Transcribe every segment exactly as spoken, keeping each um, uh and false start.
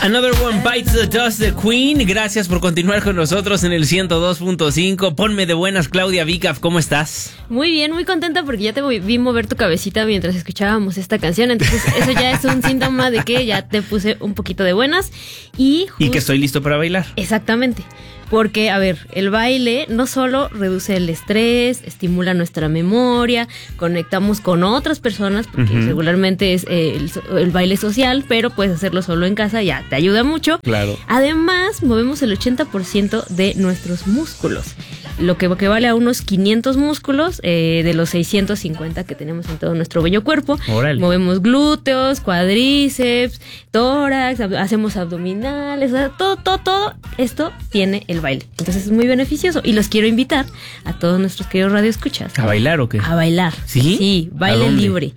Another One Bites the Dust, The Queen. Gracias por continuar con nosotros en el ciento dos punto cinco. Ponme de buenas, Claudia Vicaf, ¿cómo estás? Muy bien, muy contenta porque ya te vi mover tu cabecita mientras escuchábamos esta canción. Entonces eso ya es un síntoma de que ya te puse un poquito de buenas. Y, y que estoy listo para bailar. Exactamente. Porque, a ver, el baile no solo reduce el estrés, estimula nuestra memoria, conectamos con otras personas, porque uh-huh. regularmente es eh, el, el baile social, pero puedes hacerlo solo en casa, ya te ayuda mucho. Claro. Además, movemos el ochenta por ciento de nuestros músculos, lo que, que vale a unos quinientos músculos eh, de los seiscientos cincuenta que tenemos en todo nuestro bello cuerpo. Órale. Movemos glúteos, cuádriceps, tórax, ab- hacemos abdominales, o sea, todo, todo, todo esto tiene el baile. Entonces es muy beneficioso y los quiero invitar a todos nuestros queridos radioescuchas. ¿A bailar o qué? A bailar. ¿Sí? Sí, baile libre.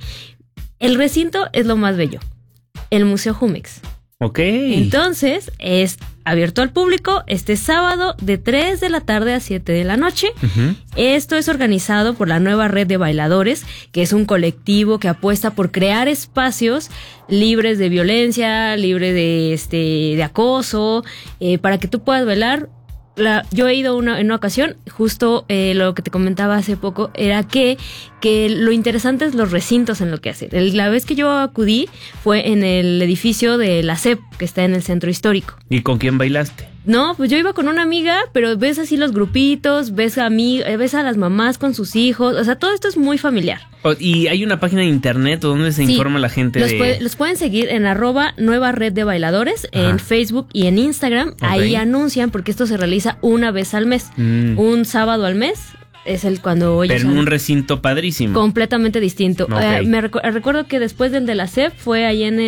El recinto es lo más bello. El Museo Jumex. Ok. Entonces es abierto al público este sábado de tres de la tarde a siete de la noche. Uh-huh. Esto es organizado por la nueva red de bailadores, que es un colectivo que apuesta por crear espacios libres de violencia, libre de este de acoso, eh, para que tú puedas bailar. La, yo he ido una, en una ocasión, justo eh, lo que te comentaba hace poco, era que, que lo interesante es los recintos en lo que hacen. El, la vez que yo acudí fue en el edificio de la C E P, que está en el centro histórico. ¿Y con quién bailaste? No, pues yo iba con una amiga, pero ves así los grupitos, ves a mí, ves a las mamás con sus hijos, o sea, todo esto es muy familiar. ¿Y hay una página de internet donde se sí, informa la gente los de...? Puede, los pueden seguir en arroba nueva red de bailadores, ajá, en Facebook y en Instagram. Okay. Ahí anuncian, porque esto se realiza una vez al mes, mm. un sábado al mes. Es el cuando ellos... Pero en un recinto padrísimo. Completamente distinto. Okay. Eh, me recu- recuerdo que después del de la C E P fue ahí en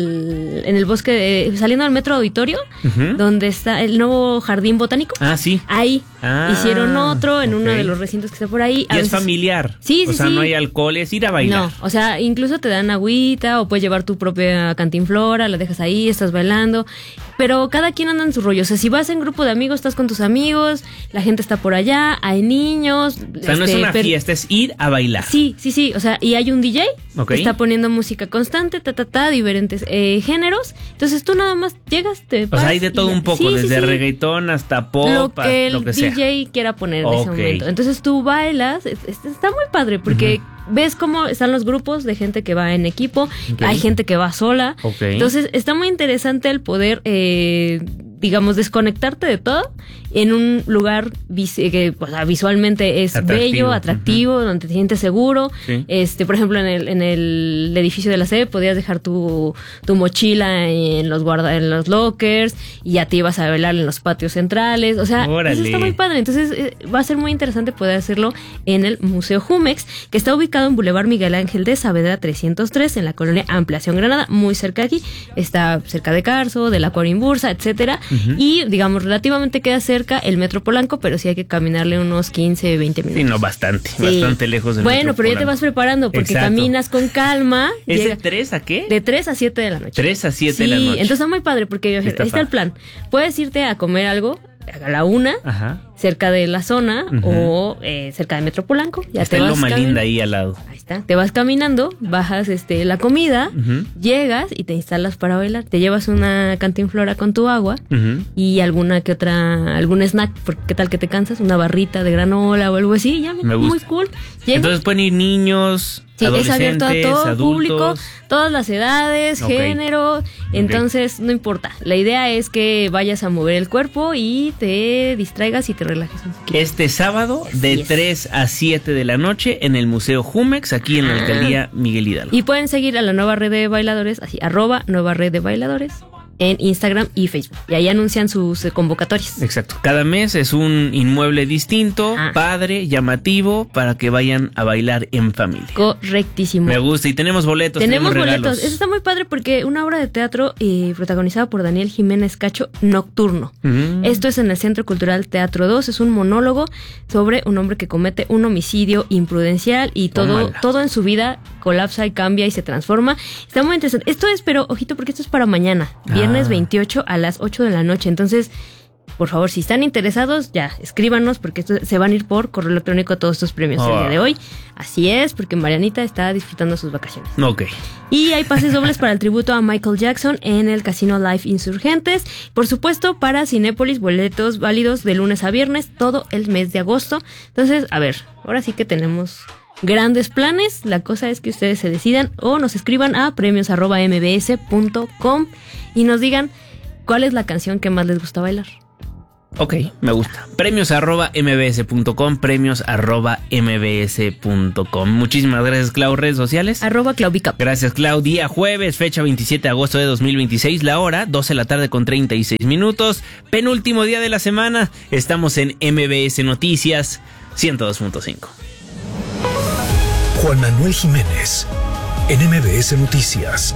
el en el bosque, de, saliendo del Metro Auditorio, uh-huh. donde está el nuevo jardín botánico. Ah, sí. Ahí. Ah, hicieron otro en okay. uno de los recintos que está por ahí. A y veces... es familiar. Sí, sí, O sea, sí. no hay alcohol, es ir a bailar. No, o sea, incluso te dan agüita o puedes llevar tu propia cantinflora, la dejas ahí, estás bailando. Pero cada quien anda en su rollo. O sea, si vas en grupo de amigos, estás con tus amigos, la gente está por allá, hay niños. O sea, no este, es una per... fiesta, es ir a bailar. Sí, sí, sí. O sea, y hay un D J okay. que está poniendo música constante, ta, ta, ta, diferentes eh, géneros. Entonces tú nada más llegas, te vas. O sea, hay de todo un poco, sí, desde sí, sí. reggaetón hasta pop, lo que el lo que D J sea. quiera poner okay. en ese momento. Entonces tú bailas, es, es, está muy padre porque... Uh-huh. Ves cómo están los grupos de gente que va en equipo, okay. hay gente que va sola. Okay. Entonces está muy interesante el poder, eh, digamos, desconectarte de todo en un lugar vis- que o sea, visualmente es atractivo. bello, atractivo, uh-huh. donde te sientes seguro. Sí. Este, por ejemplo, en el, en el edificio de la C E P podías dejar tu, tu mochila en los guarda, en los lockers y ya te ibas a bailar en los patios centrales. O sea, ¡órale! Eso está muy padre. Entonces eh, va a ser muy interesante poder hacerlo en el Museo Jumex, que está ubicado en Boulevard Miguel Ángel de Saavedra trescientos tres, en la colonia Ampliación Granada, muy cerca de aquí. Está cerca de Carso, de la Corimbursa, etcétera. Uh-huh. Y, digamos, relativamente queda cerca el Metro Polanco, pero sí hay que caminarle unos quince, veinte minutos. Sí, no, bastante, sí. bastante lejos del Bueno, Metro pero Polanco. Ya te vas preparando, porque Exacto. caminas con calma. ¿Es llega, de tres a qué? De tres a siete de la noche. tres a siete sí, de la noche. Entonces está muy padre, porque ahí está, está el plan. Puedes irte a comer algo a la una, Ajá. cerca de la zona, uh-huh. o eh, cerca de Metro Polanco. Ya está te en vas Loma camin- Linda ahí al lado. Ahí está. Te vas caminando, bajas este la comida, uh-huh. llegas y te instalas para bailar. Te llevas una cantinflora con tu agua uh-huh. y alguna que otra, algún snack, porque qué tal que te cansas, una barrita de granola o algo así. Ya, me gusta. Muy cool. Llegas. Entonces pueden ir niños... Sí, es abierto a todo adultos. público, todas las edades, okay. género, entonces okay. no importa. La idea es que vayas a mover el cuerpo y te distraigas y te relajes un poquito. Este sábado de yes. tres a siete de la noche en el Museo Jumex, aquí en la alcaldía Miguel Hidalgo. Y pueden seguir a la nueva red de bailadores, así, arroba nueva red de bailadores, en Instagram y Facebook. Y ahí anuncian sus eh, convocatorias. Exacto. Cada mes es un inmueble distinto, ah. padre, llamativo, para que vayan a bailar en familia. Correctísimo. Me gusta. Y tenemos boletos, tenemos, tenemos boletos. regalos. Eso está muy padre porque una obra de teatro eh, protagonizada por Daniel Jiménez Cacho, Nocturno. Mm. Esto es en el Centro Cultural Teatro dos. Es un monólogo sobre un hombre que comete un homicidio imprudencial y todo, todo en su vida colapsa y cambia y se transforma. Está muy interesante. Esto es, pero ojito, porque esto es para mañana. Viernes. Ah. veintiocho a las ocho de la noche. Entonces, por favor, si están interesados, ya, escríbanos, porque esto, se van a ir por correo electrónico todos estos premios oh. el día de hoy. Así es, porque Marianita está disfrutando sus vacaciones. Ok. Y hay pases dobles para el tributo a Michael Jackson en el Casino Live Insurgentes. Por supuesto, para Cinépolis, boletos válidos de lunes a viernes, todo el mes de agosto. Entonces, a ver, ahora sí que tenemos grandes planes. La cosa es que ustedes se decidan o nos escriban a premios arroba m b s punto com y nos digan cuál es la canción que más les gusta bailar. Ok, me gusta. Premios arroba mbs punto com, premios arroba mbs punto com. Muchísimas gracias, Clau. Redes sociales. Arroba Claubica. Gracias, Clau. Día jueves, fecha veintisiete de agosto de dos mil veintiséis, la hora doce de la tarde con treinta y seis minutos. Penúltimo día de la semana. Estamos en M B S Noticias ciento dos punto cinco. Juan Manuel Jiménez, en M B S Noticias.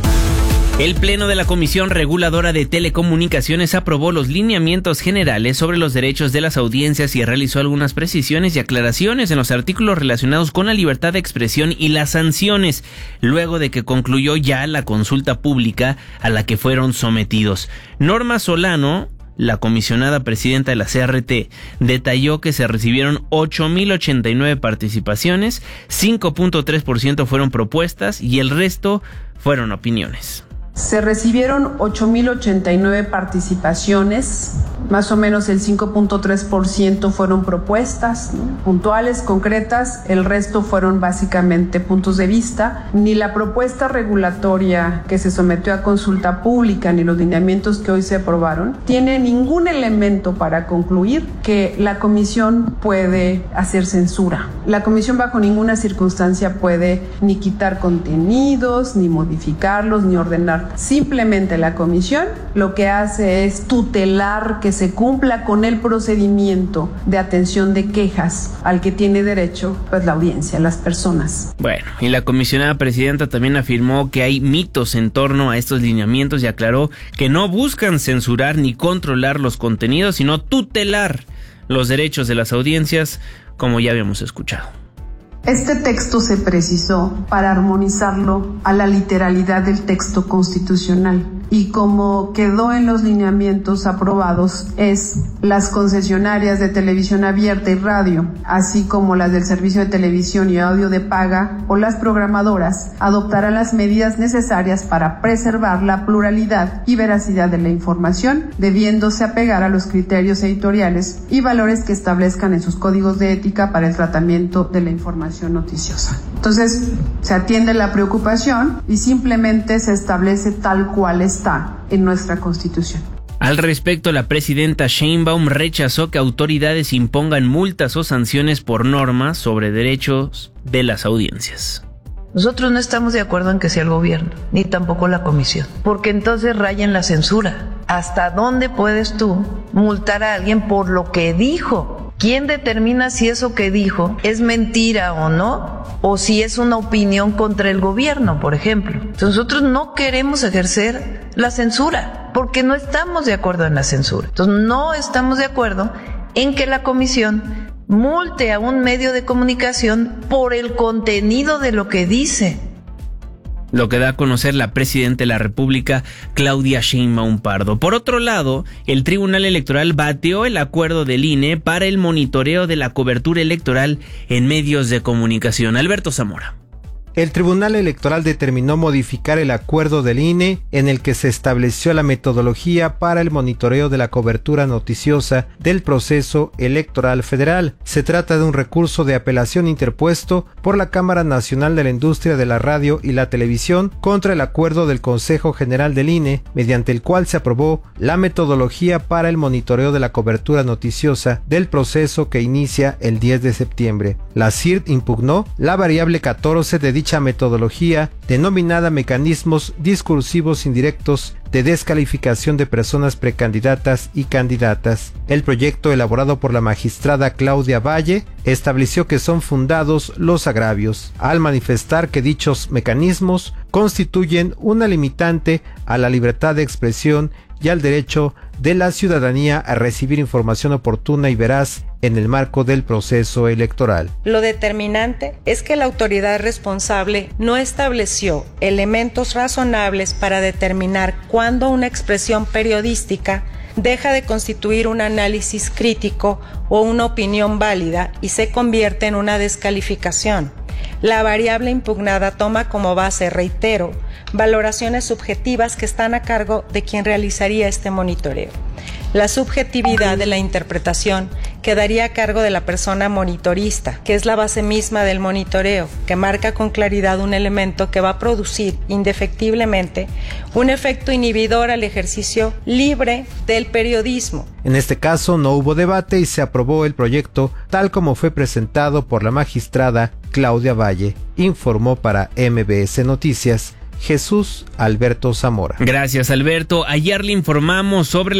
El Pleno de la Comisión Reguladora de Telecomunicaciones aprobó los lineamientos generales sobre los derechos de las audiencias y realizó algunas precisiones y aclaraciones en los artículos relacionados con la libertad de expresión y las sanciones, luego de que concluyó ya la consulta pública a la que fueron sometidos. Norma Solano, la comisionada presidenta de la C R T, detalló que se recibieron ocho mil ochenta y nueve participaciones, cinco punto tres por ciento fueron propuestas y el resto fueron opiniones. Se recibieron ocho mil ochenta y nueve participaciones, más o menos el cinco punto tres por ciento fueron propuestas, ¿no?, puntuales, concretas, el resto fueron básicamente puntos de vista. Ni la propuesta regulatoria que se sometió a consulta pública ni los lineamientos que hoy se aprobaron tiene ningún elemento para concluir que la comisión puede hacer censura. La comisión bajo ninguna circunstancia puede ni quitar contenidos, ni modificarlos, ni ordenar. Simplemente la comisión lo que hace es tutelar que se cumpla con el procedimiento de atención de quejas al que tiene derecho, pues, la audiencia, las personas. Bueno, y la comisionada presidenta también afirmó que hay mitos en torno a estos lineamientos y aclaró que no buscan censurar ni controlar los contenidos, sino tutelar los derechos de las audiencias, como ya habíamos escuchado. Este texto se precisó para armonizarlo a la literalidad del texto constitucional y como quedó en los lineamientos aprobados es las concesionarias de televisión abierta y radio, así como las del servicio de televisión y audio de paga o las programadoras, adoptarán las medidas necesarias para preservar la pluralidad y veracidad de la información, debiéndose apegar a los criterios editoriales y valores que establezcan en sus códigos de ética para el tratamiento de la información noticiosa. Entonces, se atiende la preocupación y simplemente se establece tal cual está en nuestra Constitución. Al respecto, la presidenta Sheinbaum rechazó que autoridades impongan multas o sanciones por normas sobre derechos de las audiencias. Nosotros no estamos de acuerdo en que sea el gobierno, ni tampoco la comisión, porque entonces rayan la censura. ¿Hasta dónde puedes tú multar a alguien por lo que dijo? ¿Quién determina si eso que dijo es mentira o no? O si es una opinión contra el gobierno, por ejemplo. Entonces nosotros no queremos ejercer la censura, porque no estamos de acuerdo en la censura. Entonces no estamos de acuerdo en que la comisión multe a un medio de comunicación por el contenido de lo que dice. Lo que da a conocer la presidenta de la República, Claudia Sheinbaum Pardo. Por otro lado, el Tribunal Electoral bateó el acuerdo del I N E para el monitoreo de la cobertura electoral en medios de comunicación. Alberto Zamora. El Tribunal Electoral determinó modificar el acuerdo del I N E en el que se estableció la metodología para el monitoreo de la cobertura noticiosa del proceso electoral federal. Se trata de un recurso de apelación interpuesto por la Cámara Nacional de la Industria de la Radio y la Televisión contra el acuerdo del Consejo General del I N E, mediante el cual se aprobó la metodología para el monitoreo de la cobertura noticiosa del proceso que inicia el diez de septiembre. La C I R T impugnó la variable catorce de dicha metodología, denominada mecanismos discursivos indirectos de descalificación de personas precandidatas y candidatas. El proyecto, elaborado por la magistrada Claudia Valle, estableció que son fundados los agravios, al manifestar que dichos mecanismos constituyen una limitante a la libertad de expresión y al derecho de la ciudadanía a recibir información oportuna y veraz en el marco del proceso electoral. Lo determinante es que la autoridad responsable no estableció elementos razonables para determinar cuándo una expresión periodística deja de constituir un análisis crítico o una opinión válida y se convierte en una descalificación. La variable impugnada toma como base, reitero, valoraciones subjetivas que están a cargo de quien realizaría este monitoreo. La subjetividad de la interpretación quedaría a cargo de la persona monitorista, que es la base misma del monitoreo, que marca con claridad un elemento que va a producir indefectiblemente un efecto inhibidor al ejercicio libre del periodismo. En este caso no hubo debate y se aprobó el proyecto tal como fue presentado por la magistrada Claudia Valle, informó para M B S Noticias Jesús Alberto Zamora. Gracias, Alberto. Ayer le informamos sobre